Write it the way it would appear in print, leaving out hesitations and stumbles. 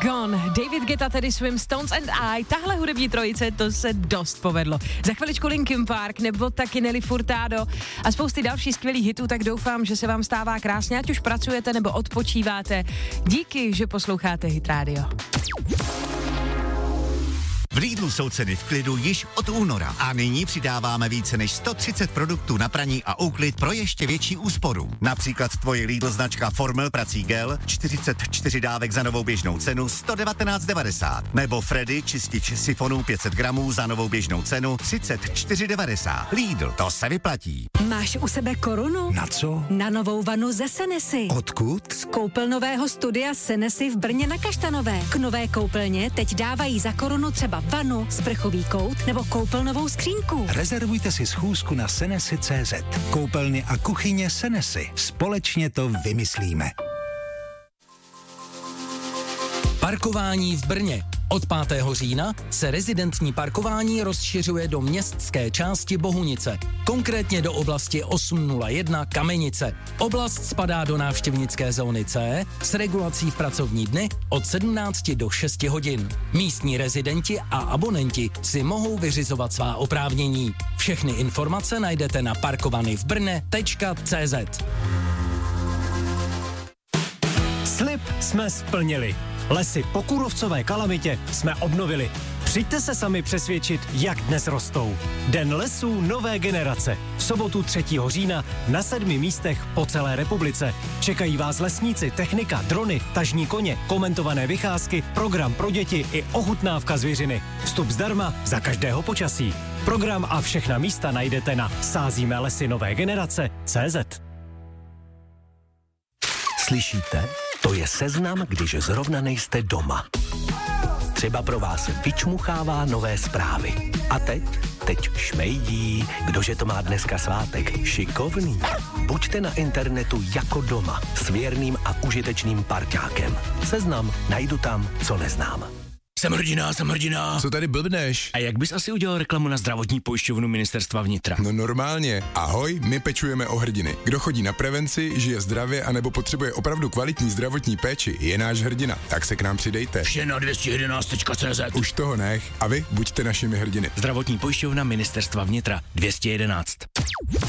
Gone. David Guetta, tedy Swim, Stones and I. Tahle hudební trojice, to se dost povedlo. Za chviličku Linkin Park nebo taky Nelly Furtado a spousty dalších skvělých hitů, tak doufám, že se vám stává krásně, ať už pracujete nebo odpočíváte. Díky, že posloucháte Hit Radio. V Lidlu jsou ceny v klidu již od února a nyní přidáváme více než 130 produktů na praní a úklid pro ještě větší úsporu. Například tvoje Lidl značka Formel prací gel 44 dávek za novou běžnou cenu 119,90 nebo Freddy čistič sifonů 500 gramů za novou běžnou cenu 34,90. Lidl, to se vyplatí. Máš u sebe korunu? Na co? Na novou vanu ze Senesy. Odkud? Z koupelnového studia Senesy v Brně na Kaštanové. K nové koupelně teď dávají za korunu třeba vanu, sprchový kout nebo koupelnovou skřínku. Rezervujte si schůzku na senesy.cz. Koupelny a kuchyně Senesy. Společně to vymyslíme. Parkování v Brně. Od 5. října se rezidentní parkování rozšiřuje do městské části Bohunice, konkrétně do oblasti 801 Kamenice. Oblast spadá do návštěvnické zóny C s regulací v pracovní dny od 17 do 6 hodin. Místní rezidenti a abonenti si mohou vyřizovat svá oprávnění. Všechny informace najdete na parkovanyvbrne.cz. Slib jsme splnili. Lesy po kůrovcové kalamitě jsme obnovili. Přijďte se sami přesvědčit, jak dnes rostou. Den lesů nové generace. V sobotu 3. října na 7 místech po celé republice. Čekají vás lesníci, technika, drony, tažní koně, komentované vycházky, program pro děti i ochutnávka zvěřiny. Vstup zdarma za každého počasí. Program a všechna místa najdete na sázíme lesy nové generace.cz. Slyšíte? To je seznam, když zrovna nejste doma. Třeba pro vás vyčmuchává nové zprávy. A teď šmejdí, kdože to má dneska svátek. Šikovný. Buďte na internetu jako doma, s věrným a užitečným parťákem. Seznam najdu tam, co neznám. Jsem hrdina. Co tady blbneš? A jak bys asi udělal reklamu na zdravotní pojišťovnu Ministerstva vnitra? No normálně. Ahoj, my pečujeme o hrdiny. Kdo chodí na prevenci, žije zdravě anebo potřebuje opravdu kvalitní zdravotní péči, je náš hrdina. Tak se k nám přidejte. Vše na 211.cz. Už toho nech a vy buďte našimi hrdiny. Zdravotní pojišťovna Ministerstva vnitra 211.